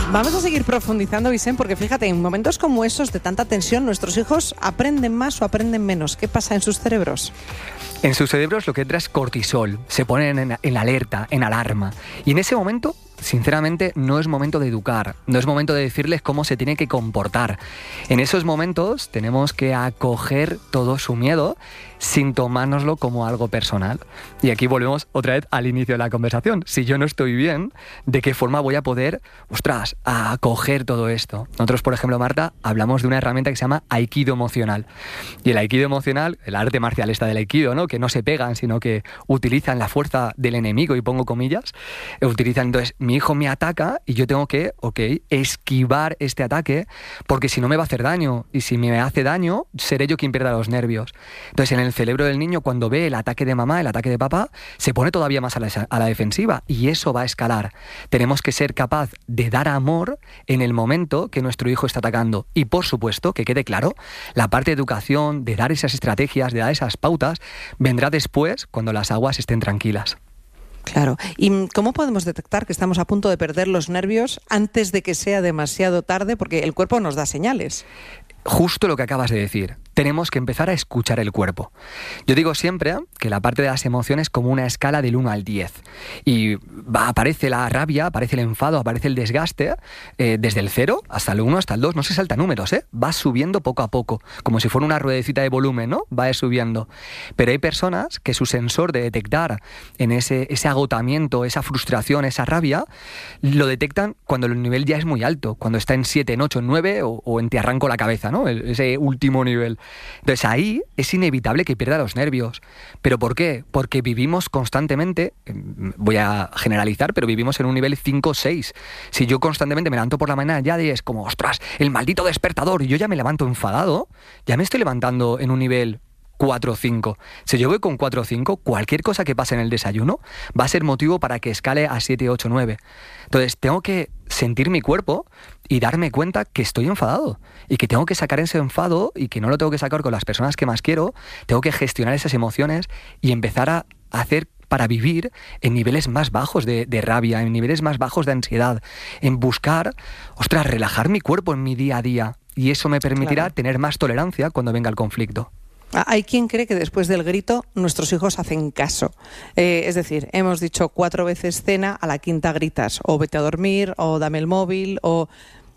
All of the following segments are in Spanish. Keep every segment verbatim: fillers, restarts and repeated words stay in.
Vamos a seguir profundizando, Vicent, porque fíjate, en momentos como esos de tanta tensión, nuestros hijos aprenden más o aprenden menos. ¿Qué pasa en sus cerebros? En sus cerebros lo que entra es cortisol, se ponen en, en alerta, en alarma. Y en ese momento, sinceramente, no es momento de educar, no es momento de decirles cómo se tiene que comportar. En esos momentos tenemos que acoger todo su miedo sin tomárnoslo como algo personal. Y aquí volvemos otra vez al inicio de la conversación. Si yo no estoy bien, ¿de qué forma voy a poder, ostras, acoger todo esto? Nosotros, por ejemplo, Marta, hablamos de una herramienta que se llama Aikido emocional. Y el Aikido emocional, el arte marcial esta del Aikido, ¿no? Que no se pegan, sino que utilizan la fuerza del enemigo, y pongo comillas, utilizan, entonces, mi hijo me ataca y yo tengo que, ok, esquivar este ataque, porque si no me va a hacer daño, y si me hace daño, seré yo quien pierda los nervios. Entonces, en el cerebro del niño, cuando ve el ataque de mamá, el ataque de papá, se pone todavía más a la, a la defensiva, y eso va a escalar. Tenemos que ser capaz de dar amor en el momento que nuestro hijo está atacando. Y, por supuesto, que quede claro, la parte de educación, de dar esas estrategias, de dar esas pautas, vendrá después, cuando las aguas estén tranquilas. Claro. ¿Y cómo podemos detectar que estamos a punto de perder los nervios antes de que sea demasiado tarde? Porque el cuerpo nos da señales. Justo lo que acabas de decir. Tenemos que empezar a escuchar el cuerpo. Yo digo siempre que la parte de las emociones es como una escala del uno al diez. Y va, aparece la rabia, aparece el enfado, aparece el desgaste, eh, desde el cero hasta el uno, hasta el dos. No se salta números, ¿eh? Va subiendo poco a poco, como si fuera una ruedecita de volumen, ¿no? Va subiendo. Pero hay personas que su sensor de detectar en ese, ese agotamiento, esa frustración, esa rabia, lo detectan cuando el nivel ya es muy alto, cuando está en siete, en ocho, en nueve o, o en te arranco la cabeza, ¿no? El, ese último nivel. Entonces ahí es inevitable que pierda los nervios. ¿Pero por qué? Porque vivimos constantemente, voy a generalizar, pero vivimos en un nivel cinco o seis. Si yo constantemente me levanto por la mañana, ya es como, ostras, el maldito despertador, y yo ya me levanto enfadado, ya me estoy levantando en un nivel cuatro o cinco. Si yo voy con cuatro o cinco, cualquier cosa que pase en el desayuno va a ser motivo para que escale a siete, ocho, nueve. Entonces tengo que sentir mi cuerpo y darme cuenta que estoy enfadado y que tengo que sacar ese enfado, y que no lo tengo que sacar con las personas que más quiero. Tengo que gestionar esas emociones y empezar a hacer para vivir en niveles más bajos de, de rabia, en niveles más bajos de ansiedad, en buscar, ostras, relajar mi cuerpo en mi día a día, y eso me permitirá claro. tener más tolerancia cuando venga el conflicto. Hay quien cree que después del grito nuestros hijos hacen caso. Eh, es decir, hemos dicho cuatro veces cena, a la quinta gritas, o vete a dormir, o dame el móvil, o...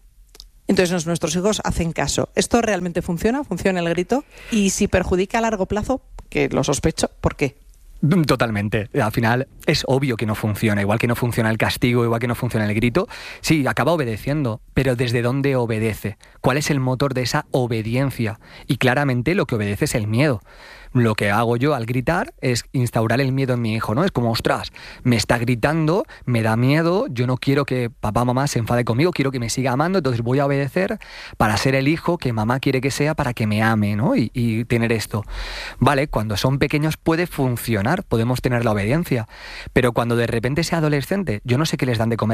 Entonces nuestros hijos hacen caso. ¿Esto realmente funciona? ¿Funciona el grito? Y si perjudica a largo plazo, que lo sospecho, ¿por qué? Totalmente. Al final es obvio que no funciona. Igual que no funciona el castigo, igual que no funciona el grito. Sí, acaba obedeciendo, pero ¿desde dónde obedece? ¿Cuál es el motor de esa obediencia? Y claramente lo que obedece es el miedo. Lo que hago yo al gritar es instaurar el miedo en mi hijo, ¿no? Es como, ostras, me está gritando, me da miedo, yo no quiero que papá o mamá se enfade conmigo, quiero que me siga amando, entonces voy a obedecer para ser el hijo que mamá quiere que sea, para que me ame, ¿no? Y, y tener esto. Vale, cuando son pequeños puede funcionar, podemos tener la obediencia, pero cuando de repente sea adolescente, yo no sé qué les dan de comer